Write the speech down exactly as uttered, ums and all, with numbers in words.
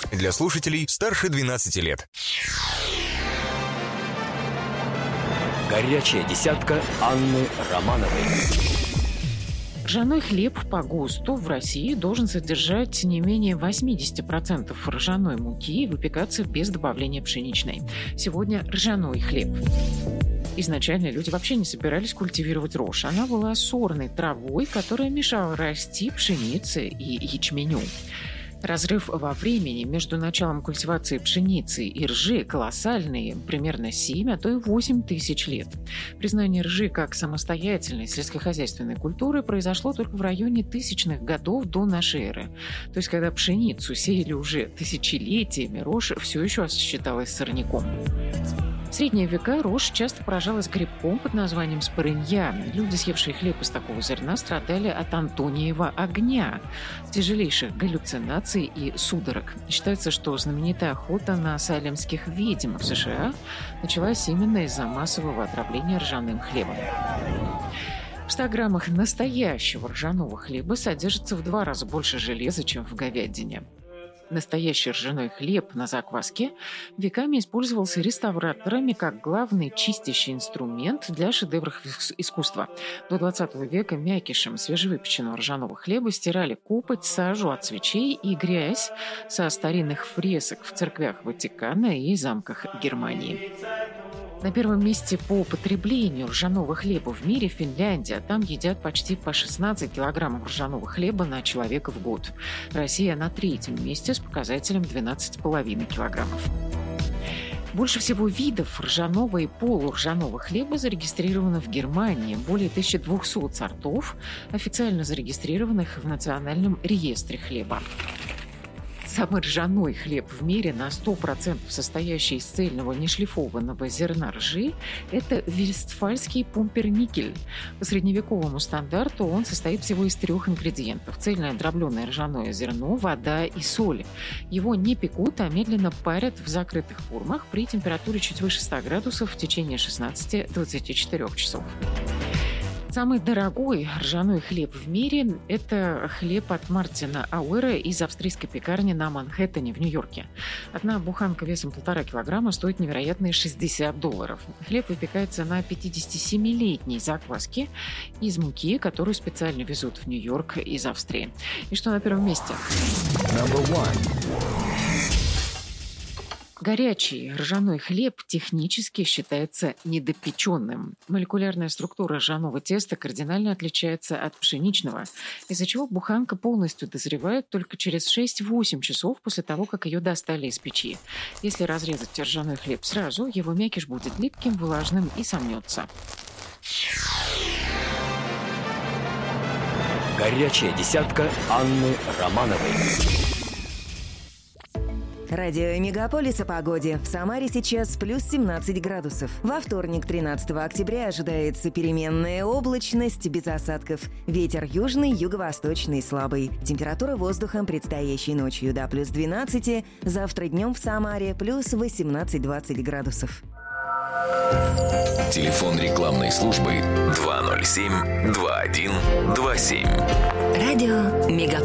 Для слушателей старше двенадцати лет. Горячая десятка Анны Романовой. Ржаной хлеб по ГОСТу в России должен содержать не менее восемьдесят процентов ржаной муки и выпекаться без добавления пшеничной. Сегодня ржаной хлеб. Изначально люди вообще не собирались культивировать рожь. Она была сорной травой, которая мешала расти пшенице и ячменю. Разрыв во времени между началом культивации пшеницы и ржи колоссальный, примерно семь, а то и восемь тысяч лет. Признание ржи как самостоятельной сельскохозяйственной культуры произошло только в районе тысячных годов до нашей эры. То есть, когда пшеницу сеяли уже тысячелетиями, рожь все еще считалась сорняком. В средние века рожь часто поражалась грибком под названием спорынья. Люди, съевшие хлеб из такого зерна, страдали от антониева огня, тяжелейших галлюцинаций и судорог. Считается, что знаменитая охота на салемских ведьм в США началась именно из-за массового отравления ржаным хлебом. В ста граммах настоящего ржаного хлеба содержится в два раза больше железа, чем в говядине. Настоящий ржаной хлеб на закваске веками использовался реставраторами как главный чистящий инструмент для шедевров искусства. До двадцатого века мякишем свежевыпеченного ржаного хлеба стирали копоть, сажу от свечей и грязь со старинных фресок в церквях Ватикана и замках Германии. На первом месте по потреблению ржаного хлеба в мире Финляндия. Там едят почти по шестнадцать килограммов ржаного хлеба на человека в год. Россия на третьем месте с показателем двенадцать целых пять десятых килограммов. Больше всего видов ржаного и полуржаного хлеба зарегистрировано в Германии. Более тысяча двухсот сортов, официально зарегистрированных в Национальном реестре хлеба. Самый ржаной хлеб в мире, на сто процентов состоящий из цельного нешлифованного зерна ржи, это вестфальский пумперникель. По средневековому стандарту он состоит всего из трех ингредиентов: цельное дробленое ржаное зерно, вода и соль. Его не пекут, а медленно парят в закрытых формах при температуре чуть выше ста градусов в течение шестнадцати-двадцати четырёх часов. Самый дорогой ржаной хлеб в мире – это хлеб от Мартина Ауэра из австрийской пекарни на Манхэттене в Нью-Йорке. Одна буханка весом полтора килограмма стоит невероятные шестьдесят долларов. Хлеб выпекается на пятидесятисемилетней закваске из муки, которую специально везут в Нью-Йорк из Австрии. И что на первом месте? Горячий ржаной хлеб технически считается недопеченным. Молекулярная структура ржаного теста кардинально отличается от пшеничного, из-за чего буханка полностью дозревает только через шесть-восемь часов после того, как ее достали из печи. Если разрезать ржаной хлеб сразу, его мякиш будет липким, влажным и сомнется. Горячая десятка Анны Романовой. Радио Мегаполис о погоде. В Самаре сейчас плюс семнадцать градусов. Во вторник, тринадцатого октября, ожидается переменная облачность без осадков. Ветер южный, юго-восточный слабый. Температура воздуха предстоящей ночью до плюс двенадцати. Завтра днем в Самаре плюс восемнадцать-двадцать градусов. Телефон рекламной службы два ноль семь два один два семь. Радио Мегаполис.